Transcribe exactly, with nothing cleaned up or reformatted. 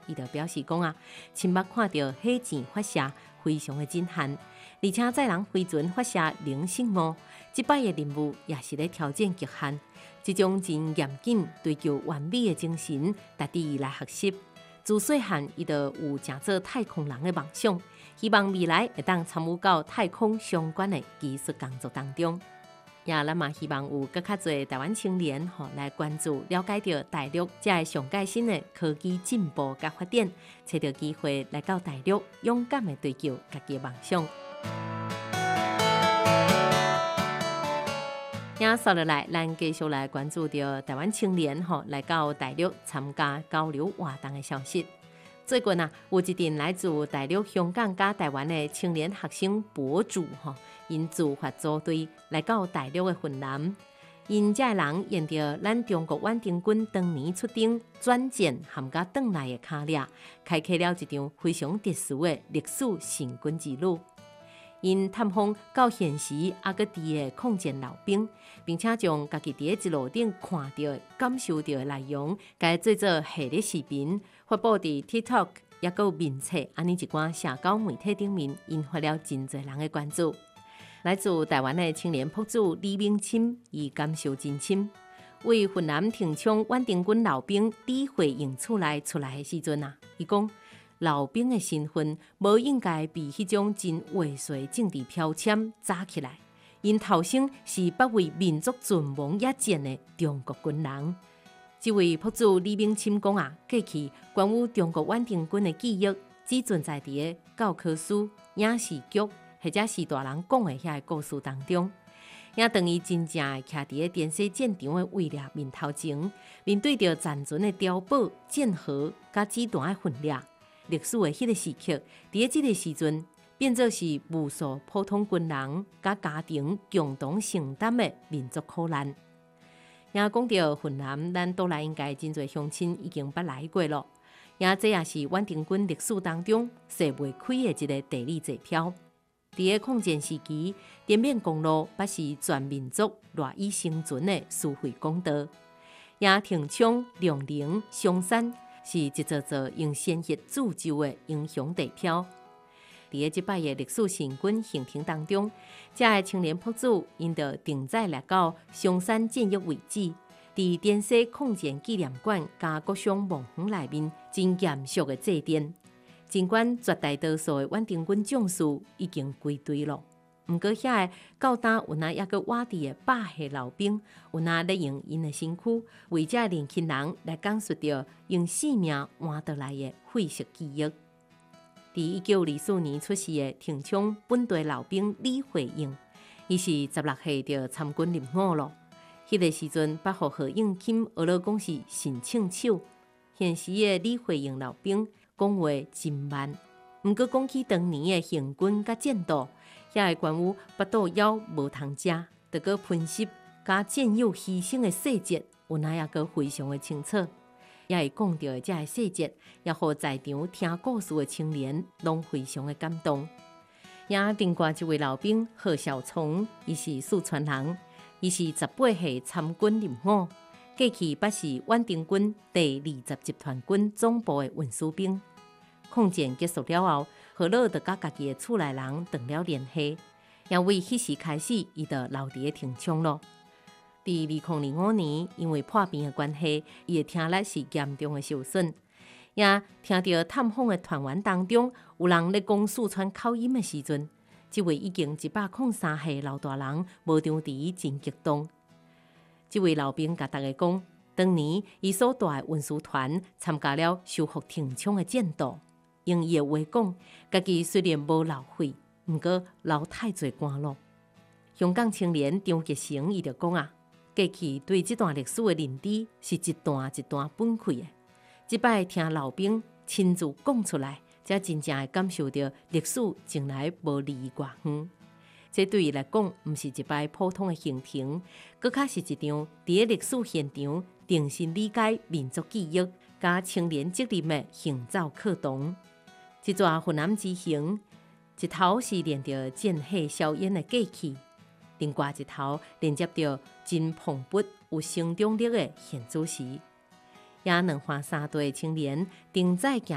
伊就表示讲啊，亲目看到火箭发射，非常的震撼，而且载人飞船发射零失误，即摆的任务也是咧挑战极限。这种真严谨、追求完美的精神，值得伊来学习。自细汉，伊就有诚做太空人的梦想，希望未来会当参与到太空相关的技术工作当中。也咱嘛希望有更较侪台湾青年吼来关注、了解到大陆这上界新的科技进步甲发展，找到机会来到大陆，勇敢的追求家己的梦想。也接落来，咱继续来关注到台湾青年吼来到大陆参加交流活动的消息。最近啊，有一阵来自大陆、香港加台湾的青年学生博主吼，因自发组队来到大陆的云南。因这人沿着咱中国远征军当年出征转战含甲转来的脚链，开启了一场非常特殊的历史行军之旅。因探访到现时还搁伫的抗战老兵，并且将家己伫一路顶看到、感受到的内容，甲做做系列视频，发布伫 TikTok 也有面册安尼一寡社交媒体顶面，引发了真侪人的关注。来自台湾的青年博主李明钦，伊感受真深，为云南挺枪远征军老兵李慧英厝内出来的时阵啊，伊讲。老兵的身份无应该被迄种真猥琐政治标签扎起来。因头先是不为民族存亡野战的中国军人。这位博主李明钦讲啊，过去关于中国远征军的记忆，只存在伫个教科书、影视剧或者是大人讲的遐故事当中。也等于真正的徛伫个电视战场的位列面头前，面对着残存的碉堡、剑河、甲子弹的分裂。历史的迄个时刻，伫即个时阵，变作是无数普通军人甲家庭共同承担的民族苦难。也讲到云南，咱倒来应该真侪乡亲已经捌来过了。也这也是远征军历史当中踅袂开的一个地理指标。伫个抗战时期，滇缅公路捌是全民族赖以生存的输血管道。也挺枪、龙陵、香山。是一座座用鲜血铸就的英雄地标。伫个即摆的历史行军行程当中，这个青年博主因着定载来到香山战役遗址，伫滇西抗战纪念馆加国殇墓园内面，真严肃的祭奠。尽管绝大多数的远征军将士已经归队了。毋过，遐个到呾有那抑个活伫的百岁老兵，有那咧用因的身躯为这年轻人来讲述着用性命换得来的血色记忆。伫一九二四年出世的挺枪本地老兵李慧英，伊是十六岁就参军入伍了。迄个时阵，捌互何应钦俄罗讲是神枪手。现时的李慧英老兵讲话真慢，毋过讲起当年的行军甲战斗。遐个关于腹肚枵无通食，得个喷湿加战友牺牲的细节，有那也个非常的清楚。也会讲到的这个细节，也互在场听故事的青年拢非常的感动。也另外一位老兵何小聪，伊是四川人，伊是十八岁参军入伍，过去捌是远征军第二十集团军总部的运输兵。抗战结束了后，何老就甲家己的厝内人断了联系，也为迄时开始，伊就留伫个挺枪咯。伫二零二五年，因为破病的关系，伊的听力是严重的受损。也听到探访的团员当中，有人咧讲四川口音的时阵，这位已经一百零三岁老大人无张持真激动。这位老兵甲大家讲，当年伊所带的运输团参加了收复挺枪的战斗。用伊的话讲，家己虽然无流血，毋过流太侪汗咯。香港青年张吉成伊就讲啊，过去对这段历史的认知是一段一段崩溃的。即摆听老兵亲自讲出来，才真正会感受到历史从来无离伊偌远。这对伊来讲，毋是一摆普通的行程，更较是一场伫个历史现场重新理解民族记忆加青年责任的行走课堂。一座云南之行，一头是连着剑火硝烟的过去，另外一头连接着真蓬勃有成长力的现主时。也两番三地的青年定在行